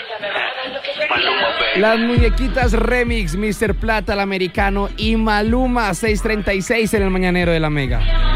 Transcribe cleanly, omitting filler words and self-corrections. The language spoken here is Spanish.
Las muñequitas remix, Mr. Plata, el americano y Maluma, 6:36 en el Mañanero de la Mega.